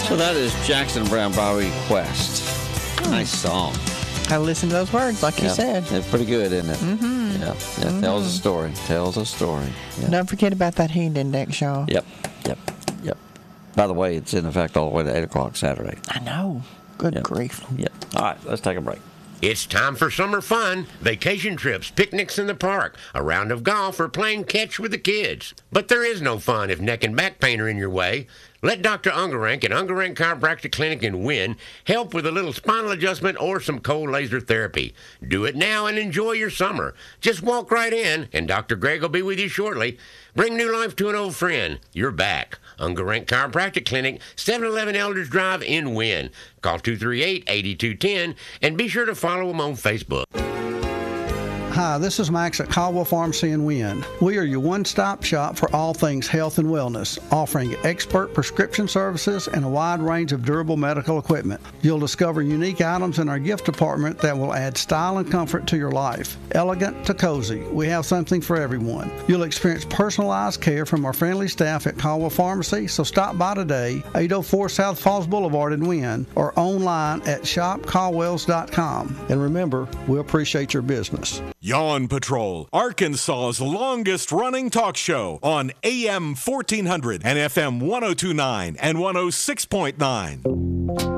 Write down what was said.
So that is Jackson Browne by request. Nice song. I listened to those words, like you said. It's pretty good, isn't it? Mm-hmm. Yeah. Tells a story. Tells a story. Yeah. Don't forget about that heat index, y'all. Yep. By the way, it's in effect all the way to 8 o'clock Saturday. I know. Good grief. Yep. All right, let's take a break. It's time for summer fun, vacation trips, picnics in the park, a round of golf, or playing catch with the kids. But there is no fun if neck and back pain are in your way. Let Dr. Ungerank at Ungerank Chiropractic Clinic in Wynn help with a little spinal adjustment or some cold laser therapy. Do it now and enjoy your summer. Just walk right in, and Dr. Greg will be with you shortly. Bring new life to an old friend. You're back. Ungerank Chiropractic Clinic, 711 Elders Drive in Wynn. Call 238-8210, and be sure to follow them on Facebook. Hi, this is Max at Caldwell Pharmacy in Wynn. We are your one-stop shop for all things health and wellness, offering expert prescription services and a wide range of durable medical equipment. You'll discover unique items in our gift department that will add style and comfort to your life. Elegant to cozy, we have something for everyone. You'll experience personalized care from our friendly staff at Caldwell Pharmacy, so stop by today, 804 South Falls Boulevard in Wynn, or online at shopcaldwells.com. And remember, we appreciate your business. Yawn Patrol, Arkansas's longest-running talk show on AM 1400 and FM 1029 and 106.9.